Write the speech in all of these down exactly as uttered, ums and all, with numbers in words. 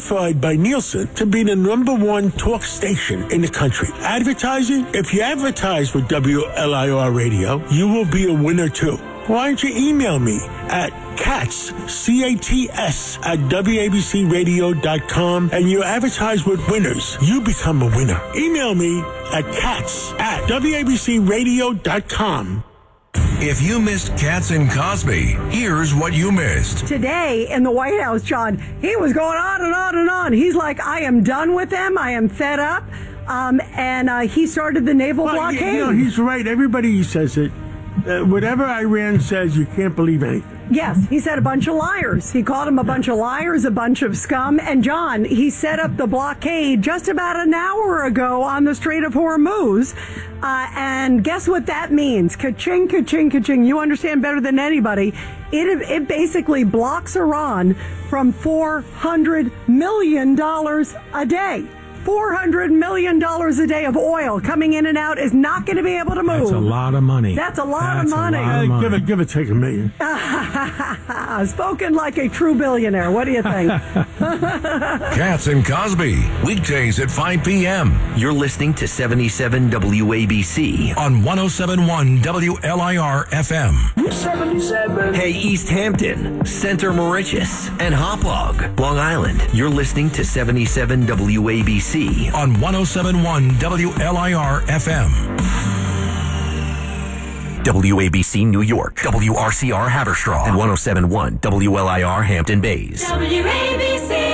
certified by Nielsen to be the number one talk station in the country. Advertising? If you advertise with W L I R Radio, you will be a winner too. Why don't you email me at cats, C A T S, at W A B C radio dot com, and you advertise with winners. You become a winner. Email me at cats at W A B C radio dot com. If you missed Katz and Cosby, here's what you missed. Today in the White House, John, he was going on and on and on. He's like, I am done with them. I am fed up. Um, and uh, he started the naval well, blockade. You know, he's right. Everybody says it. Uh, whatever Iran says, you can't believe anything. Yes, he said a bunch of liars. He called them a bunch of liars, a bunch of scum. And, John, he set up the blockade just about an hour ago on the Strait of Hormuz. Uh, and guess what that means? Ka-ching, ka-ching, ka-ching. You understand better than anybody. It, it basically blocks Iran from four hundred million dollars a day. four hundred million dollars a day of oil coming in and out is not going to be able to move. That's a lot of money. That's a lot That's of money. A lot of money. Uh, give it, give it, take a million. Spoken like a true billionaire. What do you think? Katz and Cosby, weekdays at five p.m. You're listening to seventy-seven W A B C on one oh seven point one W L I R F M. seventy-seven. Hey, East Hampton, Center Moriches, and Hauppauge, Long Island. You're listening to seventy-seven W A B C on one oh seven point one W L I R F M. W A B C New York, W R C R Haverstraw, and one oh seven point one W L I R Hampton Bays. W A B C.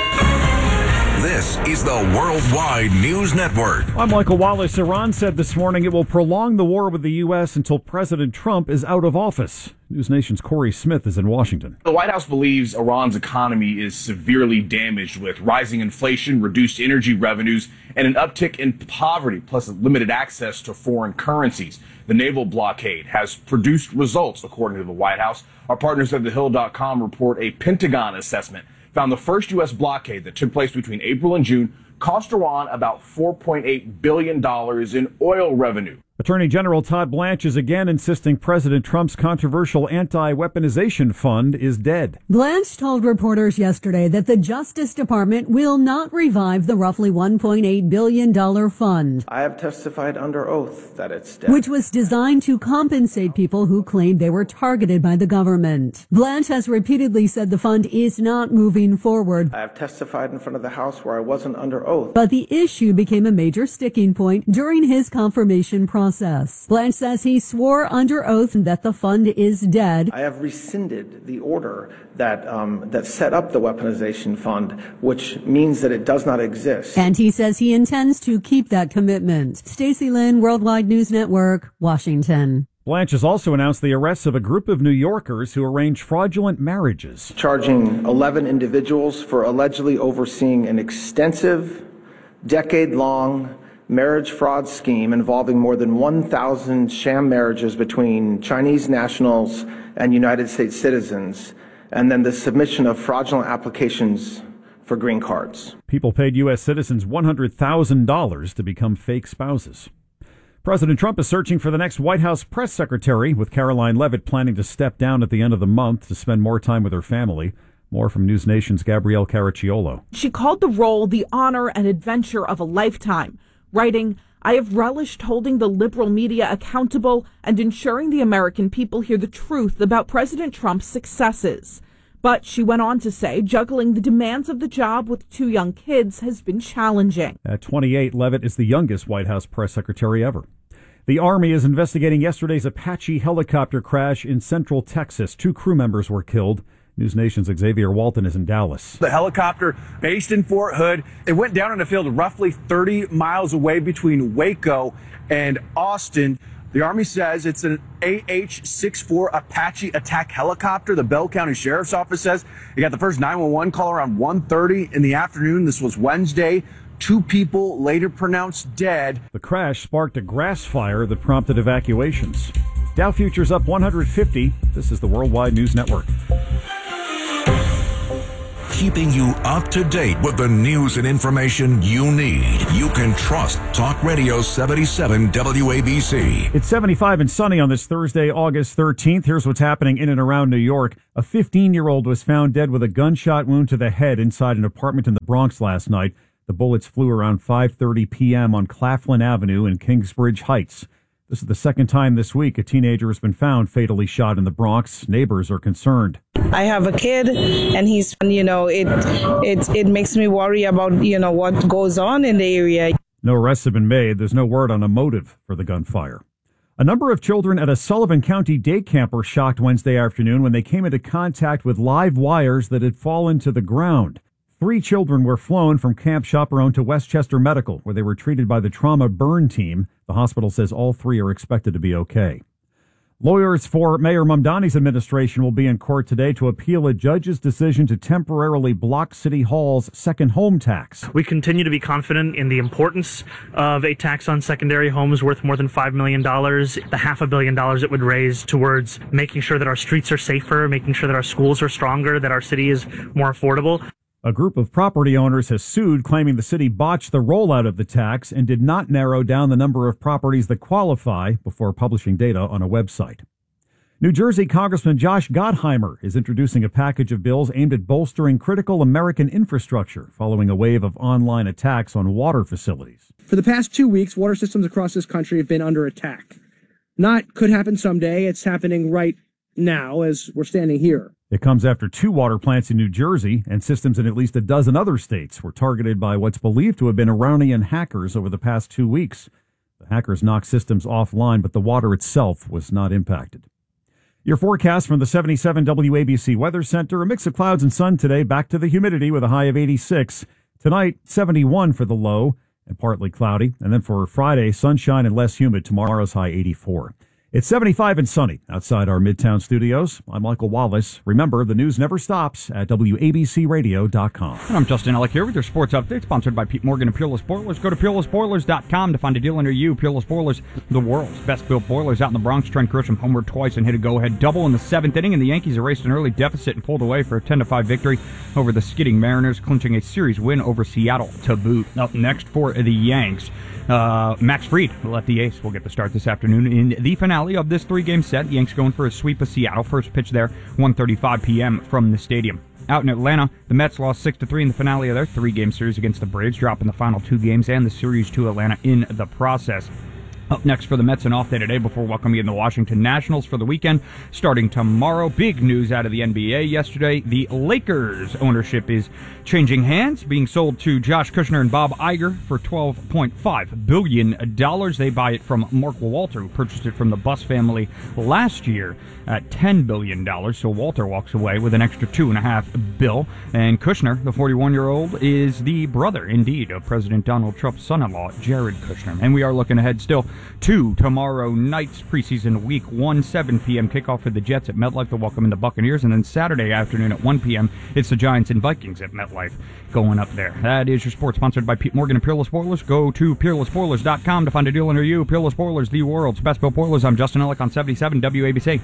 This is the Worldwide News Network. I'm Michael Wallace. Iran said this morning it will prolong the war with the U S until President Trump is out of office. News Nation's Corey Smith is in Washington. The White House believes Iran's economy is severely damaged with rising inflation, reduced energy revenues, and an uptick in poverty, plus limited access to foreign currencies. The naval blockade has produced results, according to the White House. Our partners at the hill dot com report a Pentagon assessment found the first U S blockade that took place between April and June cost Iran about four point eight billion dollars in oil revenue. Attorney General Todd Blanche is again insisting President Trump's controversial anti-weaponization fund is dead. Blanche told reporters yesterday that the Justice Department will not revive the roughly one point eight billion dollars fund. I have testified under oath that it's dead. Which was designed to compensate people who claimed they were targeted by the government. Blanche has repeatedly said the fund is not moving forward. I have testified in front of the House where I wasn't under oath. But the issue became a major sticking point during his confirmation process. Blanche says he swore under oath that the fund is dead. I have rescinded the order that um, that set up the weaponization fund, which means that it does not exist. And he says he intends to keep that commitment. Stacey Lynn, Worldwide News Network, Washington. Blanche has also announced the arrests of a group of New Yorkers who arranged fraudulent marriages. Charging eleven individuals for allegedly overseeing an extensive, decade-long marriage fraud scheme involving more than one thousand sham marriages between Chinese nationals and United States citizens, and then the submission of fraudulent applications for green cards. People paid U S citizens one hundred thousand dollars to become fake spouses. President Trump is searching for the next White House press secretary, with Caroline Leavitt planning to step down at the end of the month to spend more time with her family. More from News Nation's Gabrielle Caracciolo. She called the role the honor and adventure of a lifetime, writing, I have relished holding the liberal media accountable and ensuring the American people hear the truth about President Trump's successes. But she went on to say juggling the demands of the job with two young kids has been challenging. At twenty-eight, Leavitt is the youngest White House press secretary ever. The Army is investigating yesterday's Apache helicopter crash in central Texas. Two crew members were killed. News Nation's Xavier Walton is in Dallas. The helicopter based in Fort Hood, it went down in a field roughly thirty miles away between Waco and Austin. The Army says it's an A H sixty-four Apache attack helicopter. The Bell County Sheriff's Office says it got the first nine one one call around one thirty in the afternoon. This was Wednesday. Two people later pronounced dead. The crash sparked a grass fire that prompted evacuations. Dow futures up one hundred fifty. This is the Worldwide News Network. keeping you up to date with the news and information you need. You can trust Talk Radio seventy-seven W A B C. It's seventy-five and sunny on this Thursday, August thirteenth. Here's what's happening in and around New York. A fifteen-year-old was found dead with a gunshot wound to the head inside an apartment in the Bronx last night. The bullets flew around five thirty p.m. on Claflin Avenue in Kingsbridge Heights. This is the second time this week a teenager has been found fatally shot in the Bronx. Neighbors are concerned. I have a kid, and he's, you know, it it it makes me worry about, you know, what goes on in the area. No arrests have been made. There's no word on a motive for the gunfire. A number of children at a Sullivan County day camp were shocked Wednesday afternoon when they came into contact with live wires that had fallen to the ground. Three children were flown from Camp Chaperone to Westchester Medical, where they were treated by the trauma burn team. The hospital says all three are expected to be okay. Lawyers for Mayor Mamdani's administration will be in court today to appeal a judge's decision to temporarily block City Hall's second home tax. We continue to be confident in the importance of a tax on secondary homes worth more than five million dollars, the half a billion dollars it would raise towards making sure that our streets are safer, making sure that our schools are stronger, that our city is more affordable. A group of property owners has sued, claiming the city botched the rollout of the tax and did not narrow down the number of properties that qualify before publishing data on a website. New Jersey Congressman Josh Gottheimer is introducing a package of bills aimed at bolstering critical American infrastructure following a wave of online attacks on water facilities. For the past two weeks, water systems across this country have been under attack. Not could happen someday. It's happening right now as we're standing here. It comes after two water plants in New Jersey and systems in at least a dozen other states were targeted by what's believed to have been Iranian hackers over the past two weeks. The hackers knocked systems offline, but the water itself was not impacted. Your forecast from the seventy-seven W A B C Weather Center. A mix of clouds and sun today, back to the humidity with a high of eighty-six. Tonight, seventy-one for the low and partly cloudy. And then for Friday, sunshine and less humid. Tomorrow's high eighty-four. It's seventy-five and sunny outside our Midtown studios. I'm Michael Wallace. Remember, the news never stops at W A B C radio dot com. And I'm Justin Ellick here with your sports update, sponsored by Pete Morgan and Peerless Boilers. Go to peerless boilers dot com to find a deal near you. Peerless Boilers, the world's best-built boilers out in the Bronx. Trent Grisham homered twice and hit a go-ahead double in the seventh inning, and the Yankees erased an early deficit and pulled away for a ten to five victory over the skidding Mariners, clinching a series win over Seattle to boot. Up next for the Yanks, uh, Max Fried will let the ace will get the start this afternoon in the finale of this three-game set. The Yanks going for a sweep of Seattle. First pitch there, one thirty-five p.m. from the stadium. Out in Atlanta, the Mets lost six to three in the finale of their three-game series against the Braves, dropping the final two games and the series to Atlanta in the process. Up next for the Mets, an off day today before welcoming in the Washington Nationals for the weekend, starting tomorrow. Big news out of the N B A yesterday. The Lakers ownership is changing hands, being sold to Josh Kushner and Bob Iger for twelve point five billion dollars. They buy it from Mark Walter, who purchased it from the Buss family last year at ten billion dollars. So Walter walks away with an extra two and a half bill. And Kushner, the forty-one-year-old, is the brother, indeed, of President Donald Trump's son-in-law, Jared Kushner. And we are looking ahead still to tomorrow night's preseason week one, seven p.m. kickoff for the Jets at MetLife to welcome in the Buccaneers, and then Saturday afternoon at one p.m. it's the Giants and Vikings at MetLife going up there. That is your sports, sponsored by Pete Morgan and Peerless Boilers. Go to peerless boilers dot com to find a deal near you. Peerless Boilers, the world's best built boilers. I'm Justin Ellick on seventy-seven W A B C.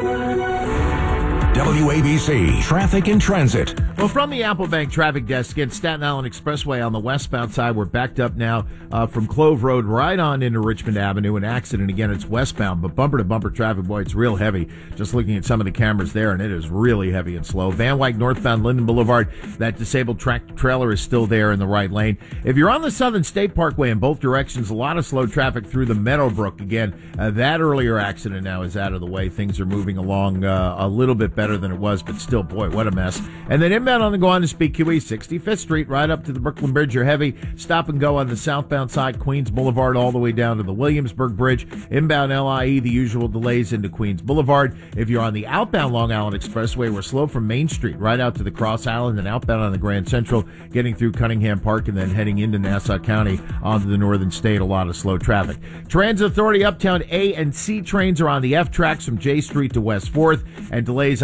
W A B C Traffic and Transit. Well, from the Apple Bank traffic desk, again, Staten Island Expressway on the westbound side, we're backed up now uh, from Clove Road right on into Richmond Avenue. An accident, again, it's westbound, but bumper-to-bumper traffic, boy, it's real heavy. Just looking at some of the cameras there, and it is really heavy and slow. Van Wyck northbound Linden Boulevard, that disabled tractor trailer is still there in the right lane. If you're on the Southern State Parkway in both directions, a lot of slow traffic through the Meadowbrook. Again, uh, that earlier accident now is out of the way. Things are moving along uh, a little bit better than it was, but still, boy, what a mess. And then inbound on the Gowanus P Q E, sixty-fifth Street, right up to the Brooklyn Bridge. You're heavy. Stop and go on the southbound side, Queens Boulevard, all the way down to the Williamsburg Bridge. Inbound L I E, the usual delays into Queens Boulevard. If you're on the outbound Long Island Expressway, we're slow from Main Street right out to the Cross Island, and outbound on the Grand Central, getting through Cunningham Park and then heading into Nassau County onto the Northern State. A lot of slow traffic. Transit Authority Uptown A and C trains are on the F tracks from J Street to West fourth, and delays on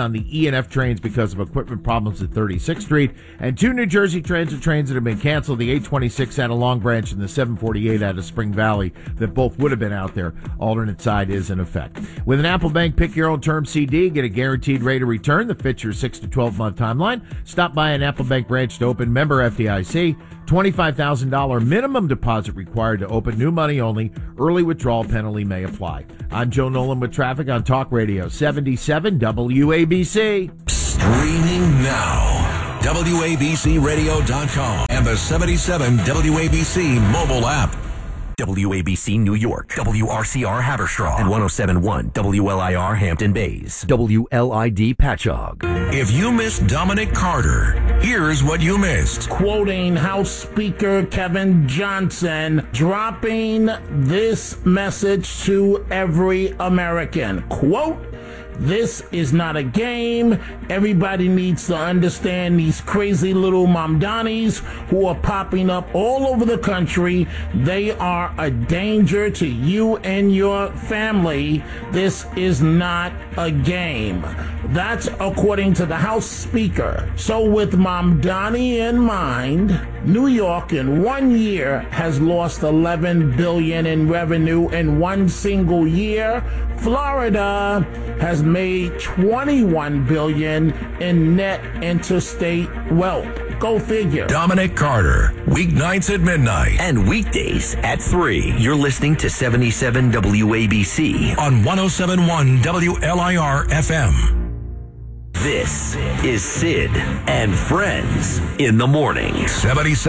on the E and F trains because of equipment problems at thirty-sixth Street, and two New Jersey Transit trains that have been canceled, the eight twenty-six out of Long Branch and the seven forty-eight out of Spring Valley, that both would have been out there. Alternate side is in effect. With an Apple Bank Pick Your Own Term C D, get a guaranteed rate of return that fits your six to twelve month timeline. Stop by an Apple Bank branch to open. Member F D I C. twenty-five thousand dollars minimum deposit required to open. New money only. Early withdrawal penalty may apply. I'm Joe Nolan with traffic on Talk Radio seventy-seven W A B C. Streaming now. W A B C radio dot com and the seventy-seven W A B C mobile app. W A B C New York, W R C R Haverstraw, and one oh seven point one W L I R Hampton Bays, W L I D Patchogue. If you missed Dominic Carter, here's what you missed. Quoting House Speaker Kevin Johnson, dropping this message to every American. Quote, "This is not a game. Everybody needs to understand these crazy little Mamdanis who are popping up all over the country. They are a danger to you and your family. This is not a game." That's according to the House Speaker. So with Mamdani in mind, New York in one year has lost eleven billion dollars in revenue in one single year. Florida has made twenty-one billion dollars in net interstate wealth. Go figure. Dominic Carter, weeknights at midnight. And weekdays at three. You're listening to seventy-seven W A B C. On one oh seven point one W L I R F M. This is Sid and Friends in the Morning. seventy-seven